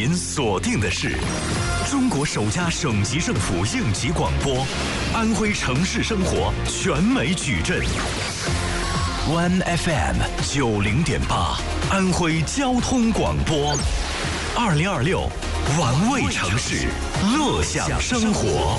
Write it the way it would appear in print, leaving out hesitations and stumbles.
您锁定的是中国首家省级政府应急广播，安徽城市生活全美矩阵。One FM 90.8，安徽交通广播，2026，玩味城市，乐享生活。